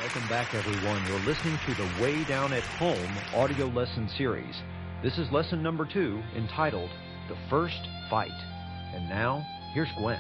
Welcome back, everyone. You're listening to the Way Down at Home audio lesson series. This is lesson number 2, entitled The First Fight. And now, here's Gwen.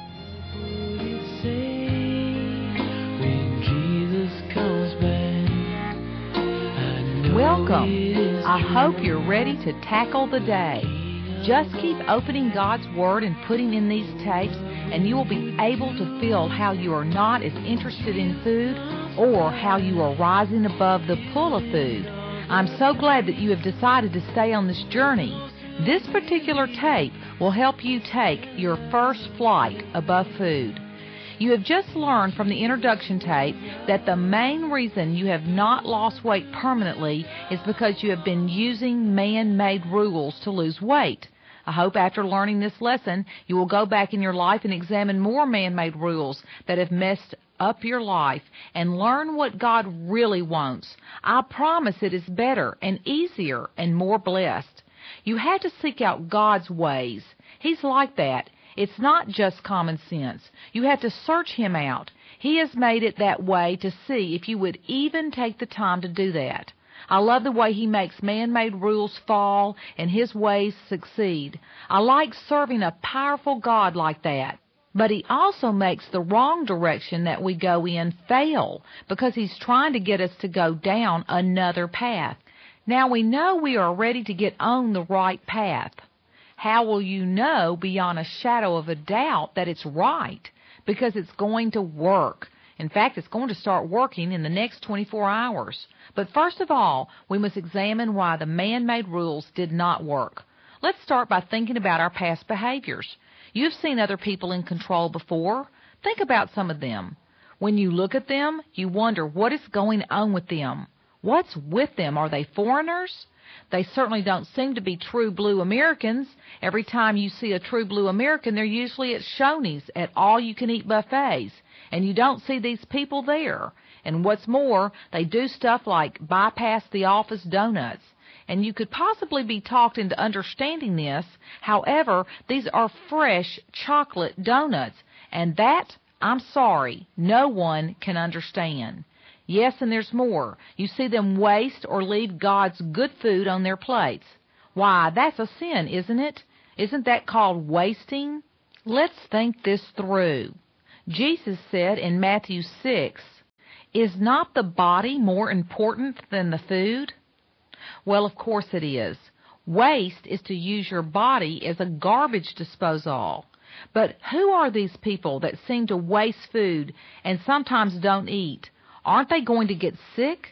Welcome. I hope you're ready to tackle the day. Just keep opening God's Word and putting in these tapes, and you will be able to feel how you are not as interested in food or how you are rising above the pull of food. I'm so glad that you have decided to stay on this journey. This particular tape will help you take your first flight above food. You have just learned from the introduction tape that the main reason you have not lost weight permanently is because you have been using man-made rules to lose weight. I hope after learning this lesson, you will go back in your life and examine more man-made rules that have messed up your life and learn what God really wants. I promise it is better and easier and more blessed. You have to seek out God's ways. He's like that. It's not just common sense. You have to search Him out. He has made it that way to see if you would even take the time to do that. I love the way He makes man-made rules fall and His ways succeed. I like serving a powerful God like that. But He also makes the wrong direction that we go in fail because He's trying to get us to go down another path. Now we know we are ready to get on the right path. How will you know beyond a shadow of a doubt that it's right? Because it's going to work. In fact, it's going to start working in the next 24 hours. But first of all, we must examine why the man-made rules did not work. Let's start by thinking about our past behaviors. You've seen other people in control before. Think about some of them. When you look at them, you wonder what is going on with them. What's with them? Are they foreigners? They certainly don't seem to be true blue Americans. Every time you see a true blue American, they're usually at Shoney's at all-you-can-eat buffets, and you don't see these people there. And what's more, they do stuff like bypass the office donuts. And you could possibly be talked into understanding this. However, these are fresh chocolate donuts, and that, I'm sorry, no one can understand. Yes, and there's more. You see them waste or leave God's good food on their plates. Why, that's a sin, isn't it? Isn't that called wasting? Let's think this through. Jesus said in Matthew 6, "Is not the body more important than the food?" Well, of course it is. Waste is to use your body as a garbage disposal. But who are these people that seem to waste food and sometimes don't eat? Aren't they going to get sick?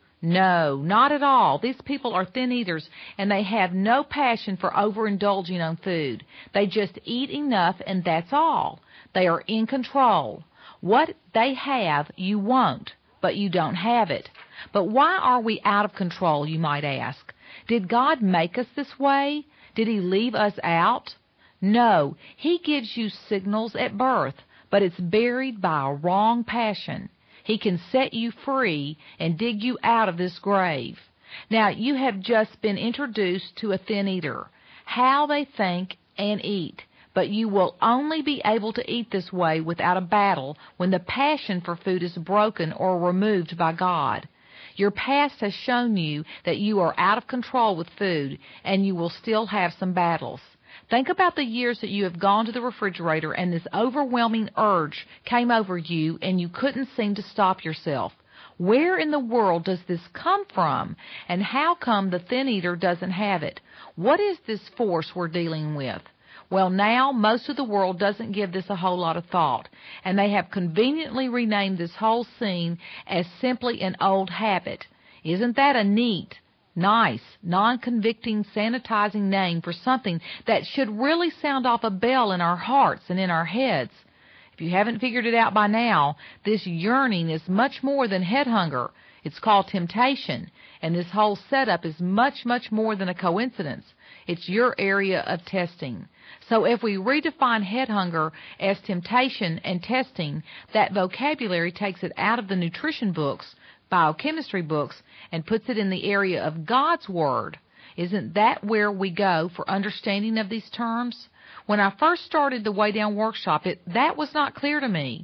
No, not at all. These people are thin eaters, and they have no passion for overindulging on food. They just eat enough, and that's all. They are in control. What they have, you won't, but you don't have it. But why are we out of control, you might ask? Did God make us this way? Did He leave us out? No, He gives you signals at birth, but it's buried by a wrong passion. He can set you free and dig you out of this grave. Now, you have just been introduced to a thin eater, how they think and eat. But you will only be able to eat this way without a battle when the passion for food is broken or removed by God. Your past has shown you that you are out of control with food, and you will still have some battles. Think about the years that you have gone to the refrigerator and this overwhelming urge came over you and you couldn't seem to stop yourself. Where in the world does this come from? And how come the thin eater doesn't have it? What is this force we're dealing with? Well, now most of the world doesn't give this a whole lot of thought, and they have conveniently renamed this whole scene as simply an old habit. Isn't that a neat, nice, non-convicting, sanitizing name for something that should really sound off a bell in our hearts and in our heads? If you haven't figured it out by now, this yearning is much more than head hunger. It's called temptation, and this whole setup is much, much more than a coincidence. It's your area of testing. So if we redefine head hunger as temptation and testing, that vocabulary takes it out of the nutrition books, biochemistry books, and puts it in the area of God's Word. Isn't that where we go for understanding of these terms? When I first started the Way Down workshop, that was not clear to me.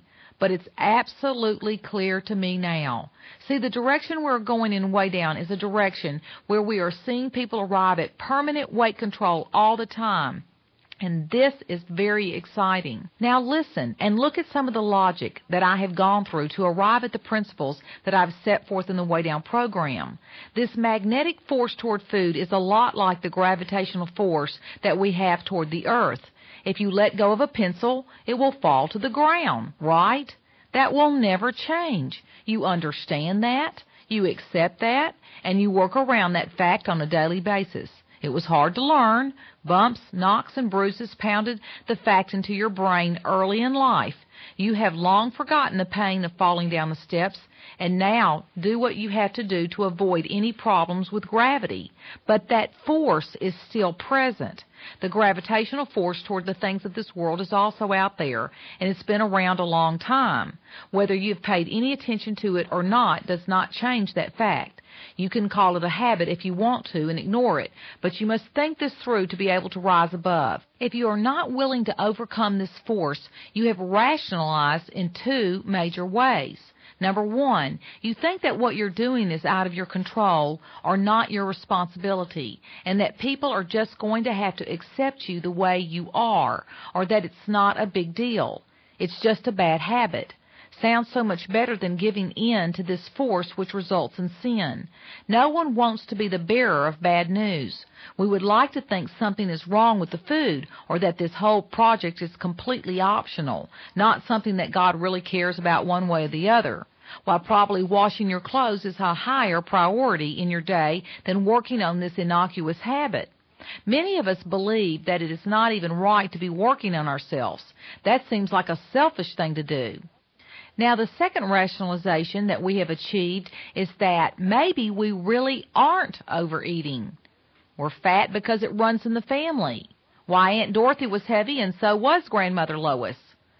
but it's absolutely clear to me now. See, the direction we're going in Way Down is a direction where we are seeing people arrive at permanent weight control all the time. And this is very exciting. Now listen and look at some of the logic that I have gone through to arrive at the principles that I've set forth in the Way Down program. This magnetic force toward food is a lot like the gravitational force that we have toward the earth. If you let go of a pencil, it will fall to the ground, right? That will never change. You understand that, you accept that, and you work around that fact on a daily basis. It was hard to learn. Bumps, knocks, and bruises pounded the fact into your brain early in life. You have long forgotten the pain of falling down the steps, and now do what you have to do to avoid any problems with gravity. But that force is still present. The gravitational force toward the things of this world is also out there, and it's been around a long time. Whether you've paid any attention to it or not does not change that fact. You can call it a habit if you want to and ignore it, but you must think this through to be able to rise above. If you are not willing to overcome this force, you have rationalized in two major ways. Number one, you think that what you're doing is out of your control or not your responsibility, and that people are just going to have to accept you the way you are, or that it's not a big deal. It's just a bad habit. Sounds so much better than giving in to this force which results in sin. No one wants to be the bearer of bad news. We would like to think something is wrong with the food, or that this whole project is completely optional, not something that God really cares about one way or the other. While probably washing your clothes is a higher priority in your day than working on this innocuous habit. Many of us believe that it is not even right to be working on ourselves. That seems like a selfish thing to do. Now, the second rationalization that we have achieved is that maybe we really aren't overeating. We're fat because it runs in the family. Why, Aunt Dorothy was heavy and so was Grandmother Lois.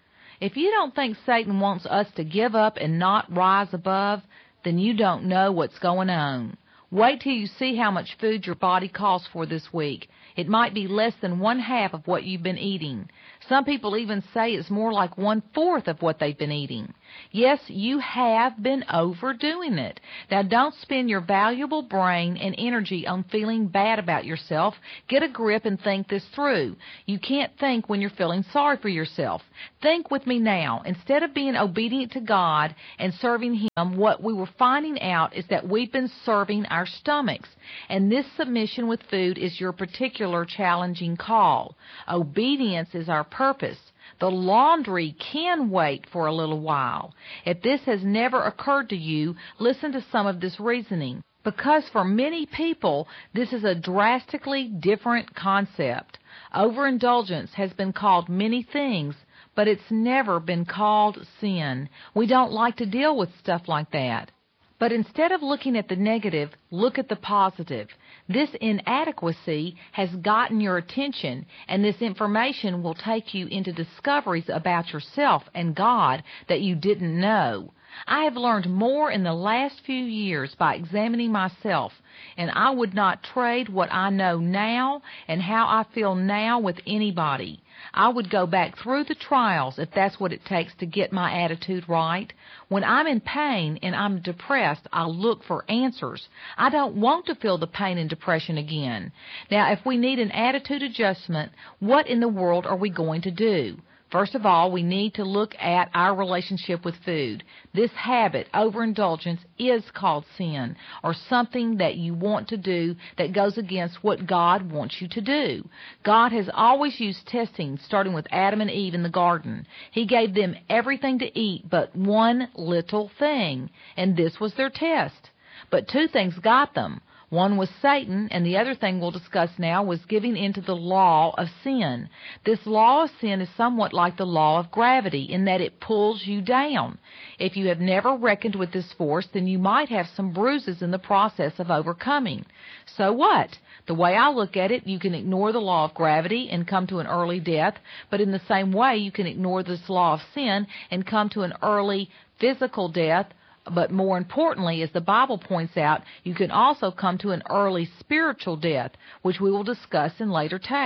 If you don't think Satan wants us to give up and not rise above, then you don't know what's going on. Wait till you see how much food your body calls for this week. It might be less than 1/2 of what you've been eating. Some people even say it's more like 1/4 of what they've been eating. Yes, you have been overdoing it. Now, don't spend your valuable brain and energy on feeling bad about yourself. Get a grip and think this through. You can't think when you're feeling sorry for yourself. Think with me now. Instead of being obedient to God and serving Him, what we were finding out is that we've been serving our stomachs. And this submission with food is your particular challenging call. Obedience is our purpose. The laundry can wait for a little while. If this has never occurred to you, listen to some of this reasoning. Because for many people, this is a drastically different concept. Overindulgence has been called many things, but it's never been called sin. We don't like to deal with stuff like that. But instead of looking at the negative, look at the positive. This inadequacy has gotten your attention, and this information will take you into discoveries about yourself and God that you didn't know. I have learned more in the last few years by examining myself, and I would not trade what I know now and how I feel now with anybody. I would go back through the trials if that's what it takes to get my attitude right. When I'm in pain and I'm depressed, I look for answers. I don't want to feel the pain and depression again. Now, if we need an attitude adjustment, what in the world are we going to do? First of all, we need to look at our relationship with food. This habit, overindulgence, is called sin, or something that you want to do that goes against what God wants you to do. God has always used testing, starting with Adam and Eve in the garden. He gave them everything to eat but one little thing, and this was their test. But two things got them. One was Satan, and the other thing we'll discuss now was giving into the law of sin. This law of sin is somewhat like the law of gravity in that it pulls you down. If you have never reckoned with this force, then you might have some bruises in the process of overcoming. So what? The way I look at it, you can ignore the law of gravity and come to an early death, but in the same way, you can ignore this law of sin and come to an early physical death. But more importantly, as the Bible points out, you can also come to an early spiritual death, which we will discuss in later tapes.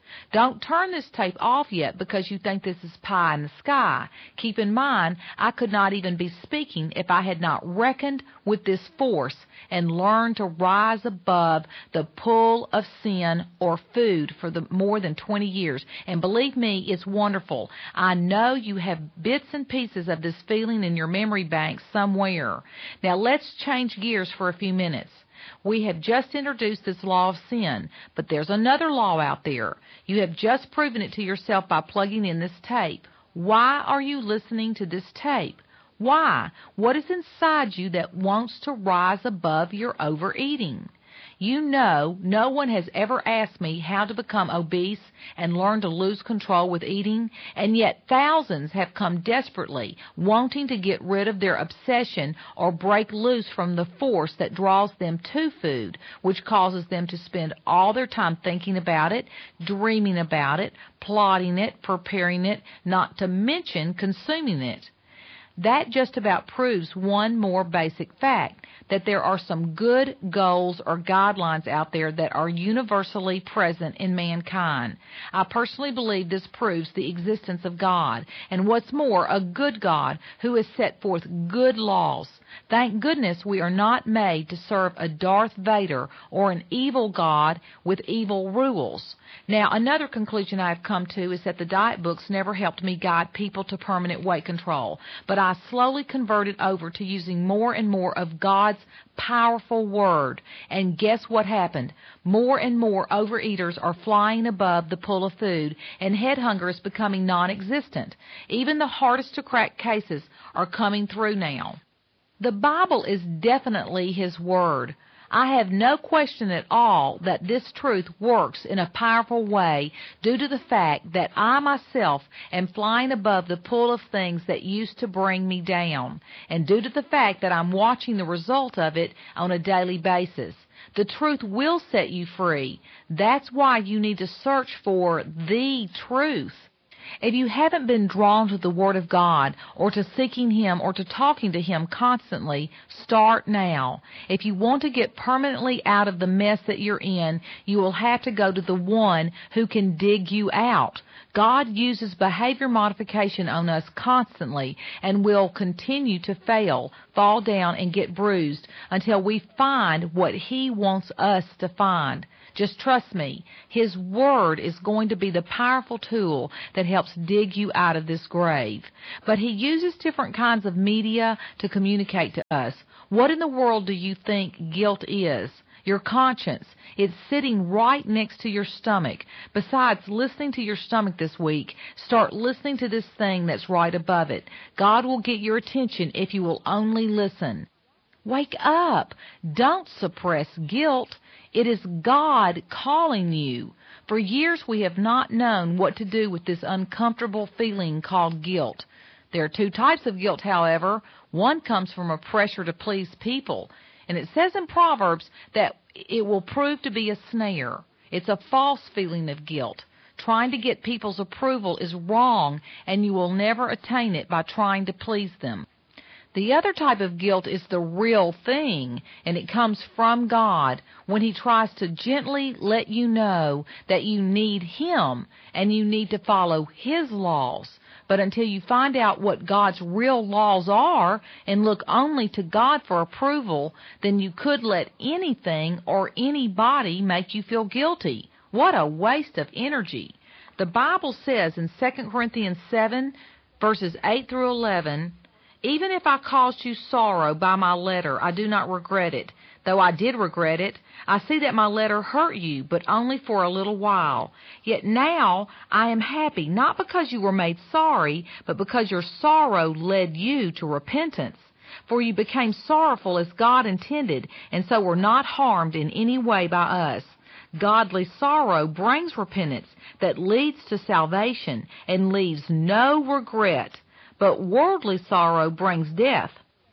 Don't turn this tape off yet because you think this is pie in the sky. Keep in mind, I could not even be speaking if I had not reckoned with this force and learned to rise above the pull of sin or food for the more than 20 years. And believe me, it's wonderful. I know you have bits and pieces of this feeling in your memory bank somewhere. Now let's change gears for a few minutes. We have just introduced this law of sin, but there's another law out there. You have just proven it to yourself by plugging in this tape. Why are you listening to this tape? Why? What is inside you that wants to rise above your overeating? You know, no one has ever asked me how to become obese and learn to lose control with eating, and yet thousands have come desperately, wanting to get rid of their obsession or break loose from the force that draws them to food, which causes them to spend all their time thinking about it, dreaming about it, plotting it, preparing it, not to mention consuming it. That just about proves one more basic fact, that there are some good goals or guidelines out there that are universally present in mankind. I personally believe this proves the existence of God, and what's more, a good God who has set forth good laws. Thank goodness we are not made to serve a Darth Vader or an evil God with evil rules. Now, another conclusion I have come to is that the diet books never helped me guide people to permanent weight control, but I slowly converted over to using more and more of God's powerful word. And guess what happened? More and more overeaters are flying above the pull of food, and head hunger is becoming non-existent. Even the hardest to crack cases are coming through now. The Bible is definitely His Word. I have no question at all that this truth works in a powerful way due to the fact that I myself am flying above the pull of things that used to bring me down, and due to the fact that I'm watching the result of it on a daily basis. The truth will set you free. That's why you need to search for the truth. If you haven't been drawn to the Word of God, or to seeking Him, or to talking to Him constantly, start now. If you want to get permanently out of the mess that you're in, you will have to go to the one who can dig you out. God uses behavior modification on us constantly and will continue to fail, fall down, and get bruised until we find what He wants us to find. Just trust me, His Word is going to be the powerful tool that helps dig you out of this grave. But He uses different kinds of media to communicate to us. What in the world do you think guilt is? Your conscience. It's sitting right next to your stomach. Besides listening to your stomach this week, start listening to this thing that's right above it. God will get your attention if you will only listen. Wake up. Don't suppress guilt. It is God calling you. For years we have not known what to do with this uncomfortable feeling called guilt. There are two types of guilt, however. One comes from a pressure to please people. And it says in Proverbs that it will prove to be a snare. It's a false feeling of guilt. Trying to get people's approval is wrong, and you will never attain it by trying to please them. The other type of guilt is the real thing, and it comes from God when He tries to gently let you know that you need Him and you need to follow His laws. But until you find out what God's real laws are and look only to God for approval, then you could let anything or anybody make you feel guilty. What a waste of energy. The Bible says in 2 Corinthians 7, verses 8 through 11, "Even if I caused you sorrow by my letter, I do not regret it. Though I did regret it, I see that my letter hurt you, but only for a little while. Yet now I am happy, not because you were made sorry, but because your sorrow led you to repentance. For you became sorrowful as God intended, and so were not harmed in any way by us. Godly sorrow brings repentance that leads to salvation and leaves no regret. But worldly sorrow brings death."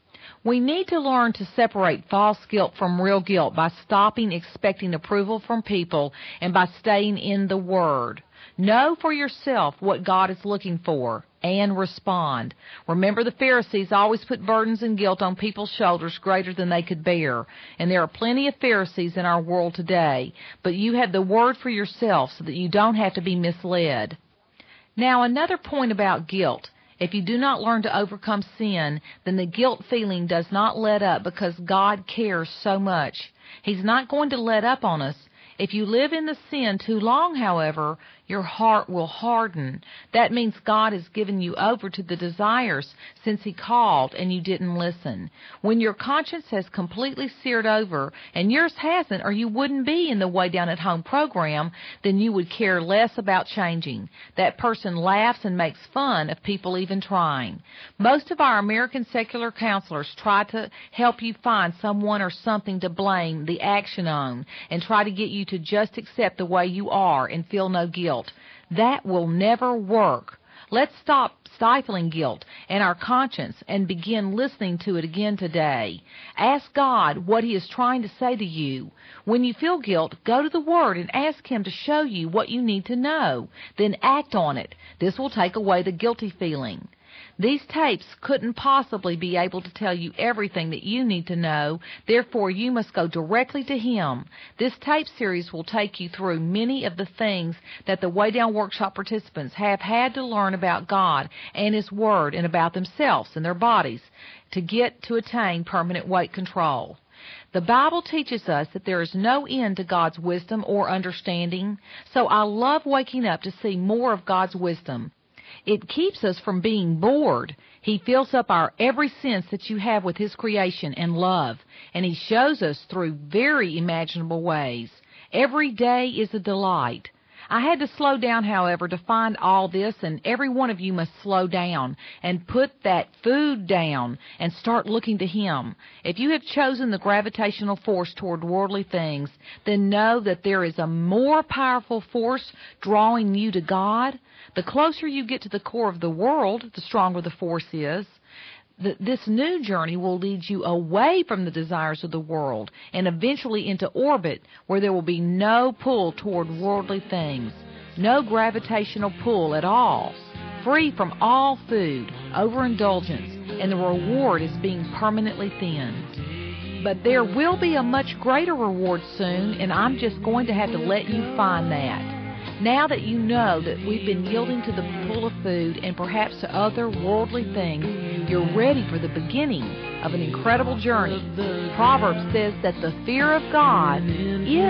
We need to learn to separate false guilt from real guilt by stopping expecting approval from people and by staying in the Word. Know for yourself what God is looking for and respond. Remember, the Pharisees always put burdens and guilt on people's shoulders greater than they could bear. And there are plenty of Pharisees in our world today. But you have the Word for yourself so that you don't have to be misled. Now, another point about guilt. If you do not learn to overcome sin, then the guilt feeling does not let up because God cares so much. He's not going to let up on us. If you live in the sin too long, however, your heart will harden. That means God has given you over to the desires since He called and you didn't listen. When your conscience has completely seared over, and yours hasn't, or you wouldn't be in the Way Down at Home program, then you would care less about changing. That person laughs and makes fun of people even trying. Most of our American secular counselors try to help you find someone or something to blame the action on and try to get you to just accept the way you are and feel no guilt. That will never work. Let's stop stifling guilt and our conscience and begin listening to it again today. Ask God what He is trying to say to you. When you feel guilt, go to the Word and ask Him to show you what you need to know. Then act on it. This will take away the guilty feeling. These tapes couldn't possibly be able to tell you everything that you need to know. Therefore, you must go directly to Him. This tape series will take you through many of the things that the Way Down Workshop participants have had to learn about God and His Word and about themselves and their bodies to attain permanent weight control. The Bible teaches us that there is no end to God's wisdom or understanding, so I love waking up to see more of God's wisdom. It keeps us from being bored. He fills up our every sense that you have with His creation and love, and He shows us through very imaginable ways. Every day is a delight. I had to slow down, however, to find all this, and every one of you must slow down and put that food down and start looking to Him. If you have chosen the gravitational force toward worldly things, then know that there is a more powerful force drawing you to God. The closer you get to the core of the world, the stronger the force is. This new journey will lead you away from the desires of the world and eventually into orbit where there will be no pull toward worldly things, no gravitational pull at all, free from all food, overindulgence, and the reward is being permanently thinned. But there will be a much greater reward soon, and I'm just going to have to let you find that. Now that you know that we've been yielding to the pull of food and perhaps to other worldly things, you're ready for the beginning of an incredible journey. Proverbs says that the fear of God is